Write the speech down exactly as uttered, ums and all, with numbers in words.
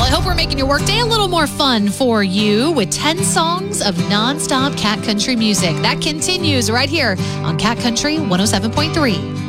I hope we're making your workday a little more fun for you with ten songs of nonstop Cat Country music. That continues right here on Cat Country one oh seven point three.